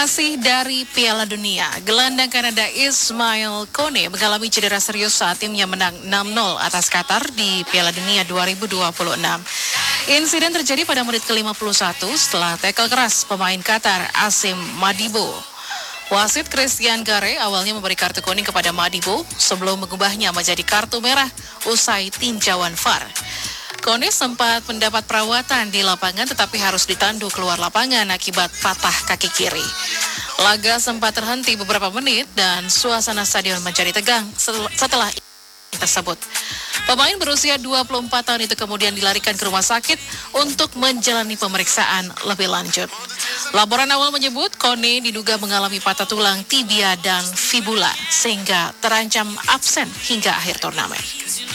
Masih dari Piala Dunia, gelandang Kanada Ismail Kone mengalami cedera serius saat timnya menang 6-0 atas Qatar di Piala Dunia 2026. Insiden terjadi pada menit ke-51 setelah tackle keras pemain Qatar Asim Madibo. Wasit Christian Gare awalnya memberi kartu kuning kepada Madibo sebelum mengubahnya menjadi kartu merah usai tinjauan VAR. Kone sempat mendapat perawatan di lapangan tetapi harus ditandu keluar lapangan akibat patah kaki kiri. Laga sempat terhenti beberapa menit dan suasana stadion menjadi tegang setelah tersebut. Pemain berusia 24 tahun itu kemudian dilarikan ke rumah sakit untuk menjalani pemeriksaan lebih lanjut. Laporan awal menyebut Kone diduga mengalami patah tulang tibia dan fibula sehingga terancam absen hingga akhir turnamen.